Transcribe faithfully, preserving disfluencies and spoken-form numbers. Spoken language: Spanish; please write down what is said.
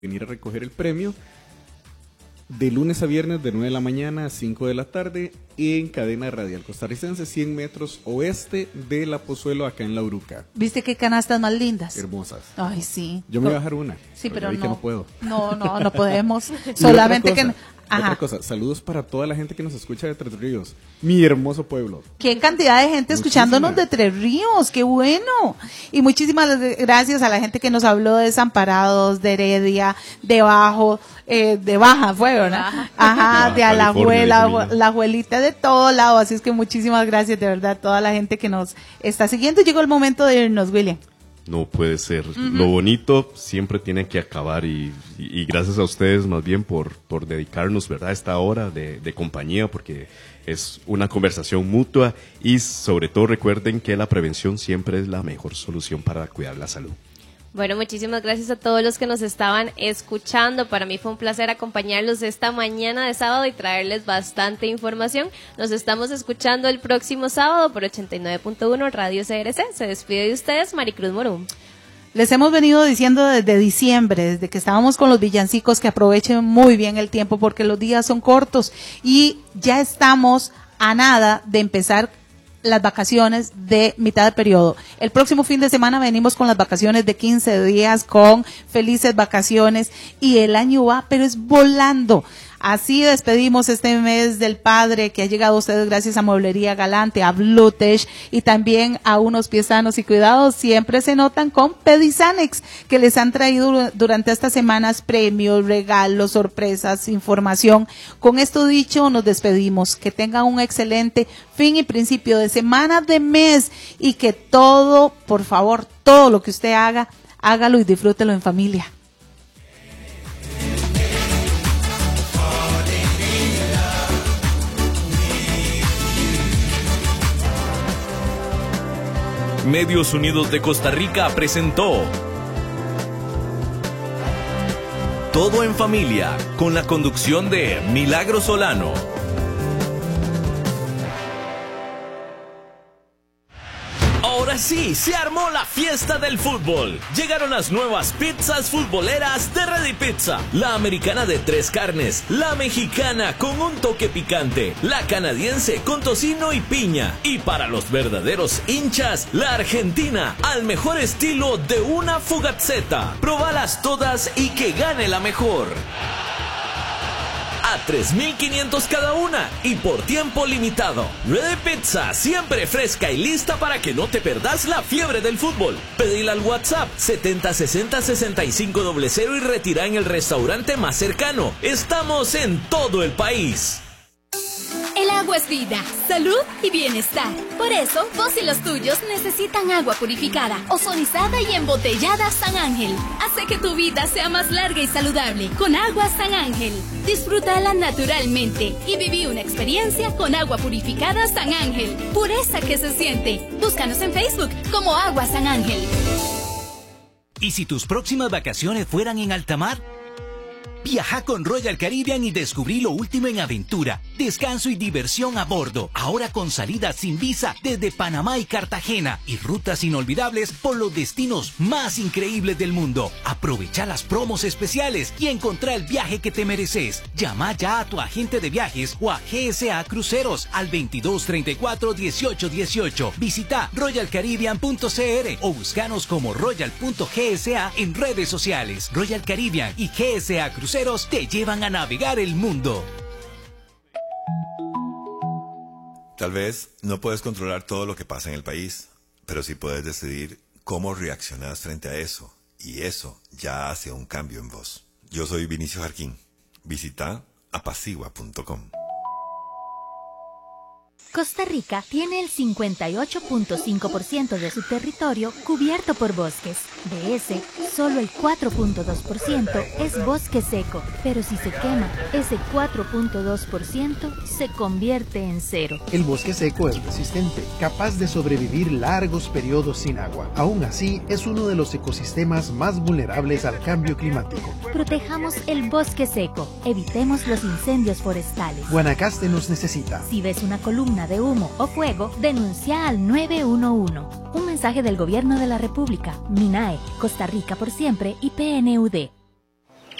venir a recoger el premio de lunes a viernes de nueve de la mañana a cinco de la tarde en cadena radial costarricense, cien metros oeste de La Pozuelo, acá en La Uruca. ¿Viste qué canastas más lindas? Hermosas. Ay, sí. Yo me voy a bajar una. Sí, pero, pero no. que no puedo. No, no, no podemos. Solamente cosa, que... Ajá. Otra cosa, saludos para toda la gente que nos escucha de Tres Ríos, mi hermoso pueblo. Qué cantidad de gente Muchísima. escuchándonos de Tres Ríos, qué bueno. Y muchísimas gracias a la gente que nos habló de Desamparados, de Heredia, de Bajo, eh, de Baja fue, ¿verdad? Ajá, Ajá de Alajuela, la abuelita de todo lado. Así es que muchísimas gracias de verdad a toda la gente que nos está siguiendo. Llegó el momento de irnos, William. No puede ser. Uh-huh. Lo bonito siempre tiene que acabar y, y, y gracias a ustedes más bien por, por dedicarnos, ¿verdad?, a esta hora de, de compañía, porque es una conversación mutua y sobre todo recuerden que la prevención siempre es la mejor solución para cuidar la salud. Bueno, muchísimas gracias a todos los que nos estaban escuchando. Para mí fue un placer acompañarlos esta mañana de sábado y traerles bastante información. Nos estamos escuchando el próximo sábado por ochenta y nueve punto uno Radio C R C. Se despide de ustedes Maricruz Morum. Les hemos venido diciendo desde diciembre, desde que estábamos con los villancicos, que aprovechen muy bien el tiempo porque los días son cortos y ya estamos a nada de empezar las vacaciones de mitad de periodo. El próximo fin de semana venimos con las vacaciones de quince días, con felices vacaciones, y el año va, pero es volando. Así despedimos este mes del padre que ha llegado a ustedes gracias a Mueblería Galante, a Blutech y también a Unos Pies Sanos y Cuidados. Siempre se notan con Pedisanex, que les han traído durante estas semanas premios, regalos, sorpresas, información. Con esto dicho, nos despedimos. Que tengan un excelente fin y principio de semana, de mes, y que todo, por favor, todo lo que usted haga, hágalo y disfrútelo en familia. Medios Unidos de Costa Rica presentó Todo en Familia, con la conducción de Milagro Solano. Ahora sí, se armó la fiesta del fútbol. Llegaron las nuevas pizzas futboleras de Ready Pizza. La americana de tres carnes, la mexicana con un toque picante, la canadiense con tocino y piña. Y para los verdaderos hinchas, la argentina, al mejor estilo de una Fugazzetta. Probalas todas y que gane la mejor. A tres mil quinientos cada una y por tiempo limitado. Ready Pizza, siempre fresca y lista para que no te perdas la fiebre del fútbol. Pedila al WhatsApp setenta sesenta sesenta y cinco cero cero y retira en el restaurante más cercano. Estamos en todo el país. El agua es vida, salud y bienestar. Por eso, vos y los tuyos necesitan agua purificada, ozonizada y embotellada San Ángel. Hace que tu vida sea más larga y saludable con agua San Ángel. Disfrútala naturalmente y viví una experiencia con agua purificada San Ángel. Pureza que se siente. Búscanos en Facebook como Agua San Ángel. ¿Y si tus próximas vacaciones fueran en alta mar? Viaja con Royal Caribbean y descubrí lo último en aventura, descanso y diversión a bordo. Ahora con salidas sin visa desde Panamá y Cartagena y rutas inolvidables por los destinos más increíbles del mundo. Aprovecha las promos especiales y encontrá el viaje que te mereces. Llama ya a tu agente de viajes o a G S A Cruceros al veintidós treinta y cuatro dieciocho dieciocho. Visita royal caribbean punto c r o búscanos como royal punto g s a en redes sociales. Royal Caribbean y G S A Cruceros te llevan a navegar el mundo. Tal vez no puedes controlar todo lo que pasa en el país, pero sí puedes decidir cómo reaccionas frente a eso, y eso ya hace un cambio en vos. Yo soy Vinicio Jarquín. Visita apacigua punto com. Costa Rica tiene el cincuenta y ocho punto cinco por ciento de su territorio cubierto por bosques. De ese, solo el cuatro punto dos por ciento es bosque seco, pero si se quema, ese cuatro punto dos por ciento se convierte en cero. El bosque seco es resistente, capaz de sobrevivir largos periodos sin agua. Aún así, es uno de los ecosistemas más vulnerables al cambio climático. Protejamos el bosque seco, evitemos los incendios forestales. Guanacaste nos necesita. Si ves una columna de humo o fuego, denuncia al nueve uno uno. Un mensaje del Gobierno de la República, MINAE, Costa Rica por siempre y P N U D.